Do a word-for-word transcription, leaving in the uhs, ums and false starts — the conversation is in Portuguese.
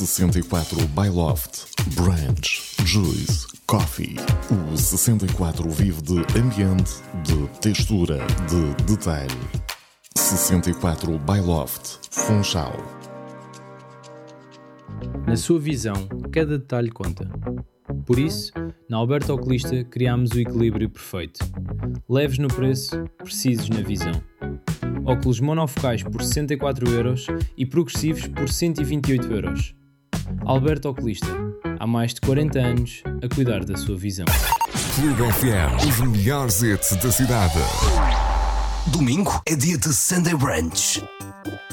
sessenta e quatro by Loft, Branch, Juice, Coffee. O sessenta e quatro vive de ambiente, de textura, de detalhe. sessenta e quatro by Loft, Funchal. Na sua visão, cada detalhe conta. Por isso, na Alberto Oculista criámos o equilíbrio perfeito. Leves no preço, precisos na visão. Óculos monofocais por sessenta e quatro euros e progressivos por cento e vinte e oito euros. Alberto Oculista, há mais de quarenta anos a cuidar da sua visão. Clube F M, os melhores hits da cidade. Domingo é dia de Sunday Brunch.